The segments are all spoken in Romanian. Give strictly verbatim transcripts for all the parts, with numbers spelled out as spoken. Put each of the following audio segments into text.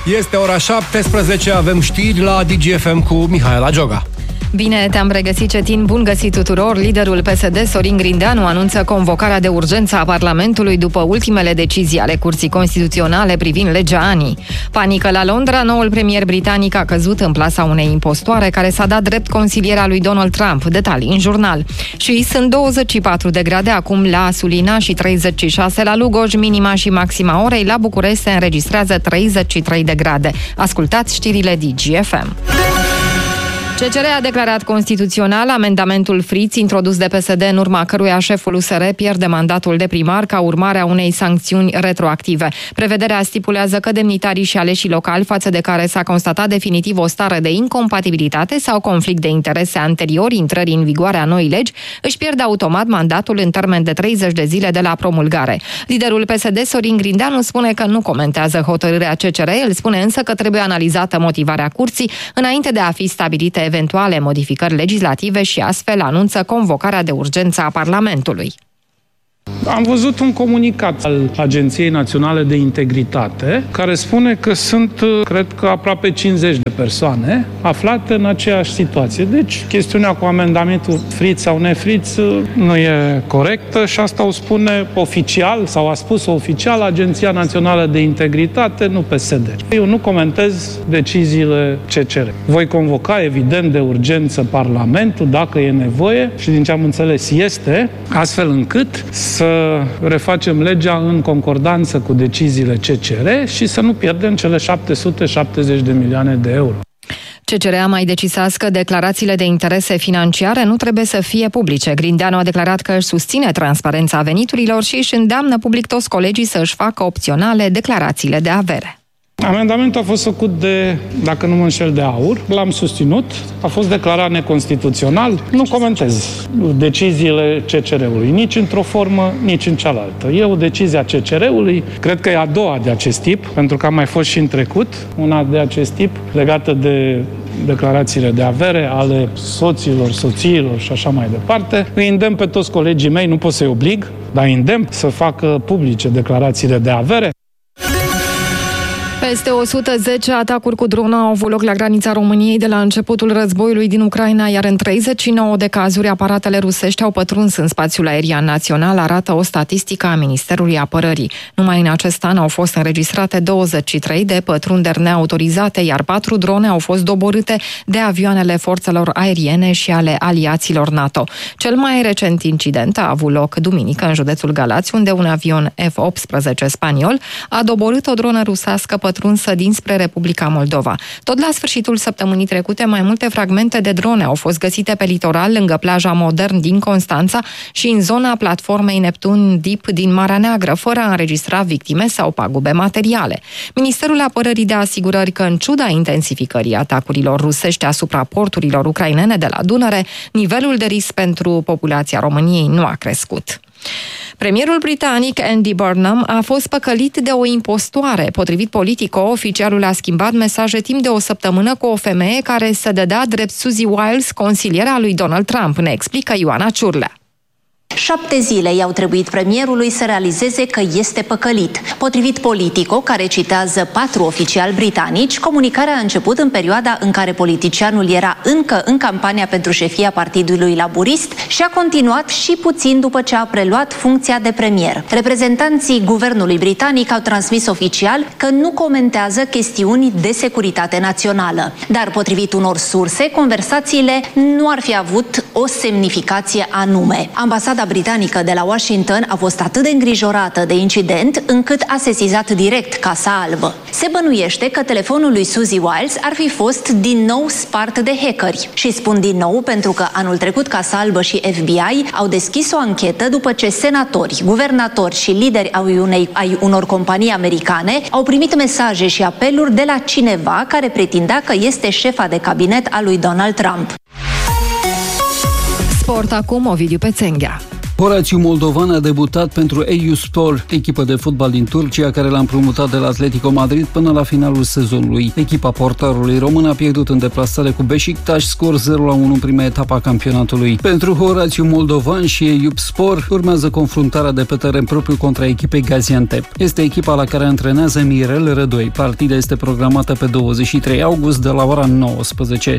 Este ora șaptesprezece, avem știri la D G F M cu Mihaela Gioga. Bine te-am regăsit, Cetin, bun găsit tuturor! Liderul P S D, Sorin Grindeanu, anunță convocarea de urgență a Parlamentului după ultimele decizii ale Curții Constituționale privind legea A N I. Panică la Londra, noul premier britanic a căzut în plasa unei impostoare care s-a dat drept consiliera lui Donald Trump. Detalii în jurnal. Și sunt douăzeci și patru de grade acum la Sulina și treizeci și șase la Lugoj, minima și maxima orei. La București se înregistrează treizeci și trei de grade. Ascultați știrile D G F M. C C R a declarat constituțional amendamentul Fritz introdus de P S D, în urma căruia șeful U S R pierde mandatul de primar ca urmare a unei sancțiuni retroactive. Prevederea stipulează că demnitarii și aleșii locali, față de care s-a constatat definitiv o stare de incompatibilitate sau conflict de interese anterior intrării în vigoare a noii legi, își pierde automat mandatul în termen de treizeci de zile de la promulgare. Liderul P S D, Sorin Grindeanu, spune că nu comentează hotărârea C C R, el spune însă că trebuie analizată motivarea curții înainte de a fi stabilite eventuale modificări legislative și astfel anunță convocarea de urgență a Parlamentului. Am văzut un comunicat al Agenției Naționale de Integritate care spune că sunt, cred că, aproape cincizeci de persoane aflate în aceeași situație. Deci, chestiunea cu amendamentul Fritz sau nefritz nu e corectă și asta o spune oficial sau a spus oficial Agenția Națională de Integritate, nu P S D. Eu nu comentez deciziile C C R. Voi convoca, evident, de urgență Parlamentul, dacă e nevoie, și din ce am înțeles este, astfel încât să refacem legea în concordanță cu deciziile C C R și să nu pierdem cele șapte sute șaptezeci de milioane de euro. C C R a mai decisat că declarațiile de interese financiare nu trebuie să fie publice. Grindeanu a declarat că își susține transparența veniturilor și își îndeamnă public toți colegii să își facă opționale declarațiile de avere. Amendamentul a fost făcut de, dacă nu mă înșel, de AUR. L-am susținut, a fost declarat neconstituțional. Nu comentez deciziile C C R-ului, nici într-o formă, nici în cealaltă. E o decizie a C C R-ului, cred că e a doua de acest tip, pentru că a mai fost și în trecut una de acest tip, legată de declarațiile de avere ale soților, soțiilor și așa mai departe. Îi îndemn pe toți colegii mei, nu pot să-i oblig, dar îi îndemn să facă publice declarațiile de avere. Peste o sută zece atacuri cu dronă au avut loc la granița României de la începutul războiului din Ucraina, iar în treizeci și nouă de cazuri aparatele rusești au pătruns în spațiul aerian național, arată o statistică a Ministerului Apărării. Numai în acest an au fost înregistrate douăzeci și trei de pătrunderi neautorizate, iar patru drone au fost doborâte de avioanele forțelor aeriene și ale aliaților NATO. Cel mai recent incident a avut loc duminică în județul Galați, unde un avion F optsprezece spaniol a doborât o dronă rusească pătrunsă dinspre Republica Moldova. Tot la sfârșitul săptămânii trecute, mai multe fragmente de drone au fost găsite pe litoral, lângă plaja Modern din Constanța și în zona platformei Neptun Deep din Marea Neagră, fără a înregistra victime sau pagube materiale. Ministerul Apărării dă asigurări că, în ciuda intensificării atacurilor rusești asupra porturilor ucrainene de la Dunăre, nivelul de risc pentru populația României nu a crescut. Premierul britanic Andy Burnham a fost păcălit de o impostoare. Potrivit Politico, oficialul a schimbat mesaje timp de o săptămână cu o femeie care se dădea drept Suzy Wiles, consiliera lui Donald Trump, ne explică Ioana Ciurlea. Șapte zile i-au trebuit premierului să realizeze că este păcălit. Potrivit Politico, care citează patru oficiali britanici, comunicarea a început în perioada în care politicianul era încă în campania pentru șefia Partidului Laburist și a continuat și puțin după ce a preluat funcția de premier. Reprezentanții guvernului britanic au transmis oficial că nu comentează chestiuni de securitate națională. Dar, potrivit unor surse, conversațiile nu ar fi avut o semnificație anume. Ambasada britanică de la Washington a fost atât de îngrijorată de incident încât a sesizat direct Casa Albă. Se bănuiește că telefonul lui Suzy Wiles ar fi fost din nou spart de hackeri. Și spun din nou pentru că anul trecut Casa Albă și F B I au deschis o anchetă după ce senatori, guvernatori și lideri ai, unei, ai unor companii americane au primit mesaje și apeluri de la cineva care pretindea că este șefa de cabinet a lui Donald Trump. Sport acum, Ovidiu Pețenghea. Horațiu Moldovan a debutat pentru Eyüpspor, echipă de fotbal din Turcia care l-a împrumutat de la Atletico Madrid până la finalul sezonului. Echipa portarului român a pierdut în deplasare cu Beşiktaş, scor zero la unu în prima etapă a campionatului. Pentru Horațiu Moldovan și Eyüpspor urmează confruntarea de pe teren propriu contra echipei Gaziantep. Este echipa la care antrenează Mirel Rădoi. Partida este programată pe douăzeci și trei august de la ora nouăsprezece.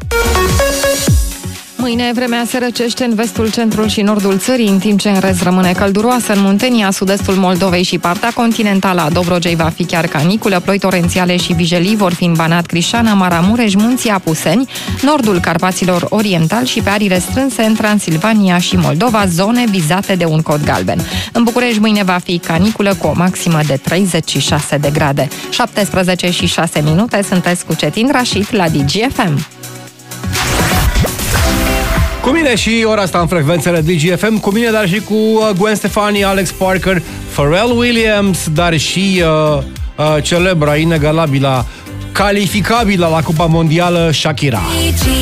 Mâine vremea se răcește în vestul, centrul și nordul țării, în timp ce în rest rămâne călduroasă. În Muntenia, sud-estul Moldovei și partea continentală a Dobrogei va fi chiar caniculă, ploi torențiale și vijelii vor fi în Banat, Crișana, Maramureș, Munții Apuseni, nordul Carpaților Oriental și pe arii restrânse în Transilvania și Moldova, zone vizate de un cod galben. În București mâine va fi caniculă cu o maximă de treizeci și șase de grade. șaptesprezece și șase minute, sunteți cu Cetin Rașid la D G F M. Cu mine și ora asta în frecvențele D G F M, cu mine, dar și cu Gwen Stefani, Alex Parker, Pharrell Williams, dar și uh, uh, celebra, inegalabilă, calificabilă la Cupa Mondială, Shakira.